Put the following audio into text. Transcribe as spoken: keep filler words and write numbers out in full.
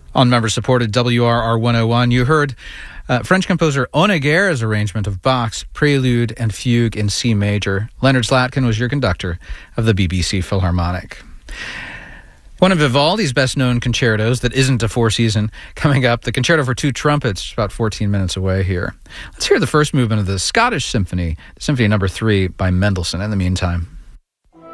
On member-supported W R R one oh one, you heard uh, French composer Honegger's arrangement of Bach's Prelude and Fugue in C major. Leonard Slatkin was your conductor of the B B C Philharmonic. One of Vivaldi's best-known concertos that isn't a four-season coming up, the Concerto for Two Trumpets, just about fourteen minutes away here. Let's hear the first movement of the Scottish Symphony, Symphony number three by Mendelssohn in the meantime.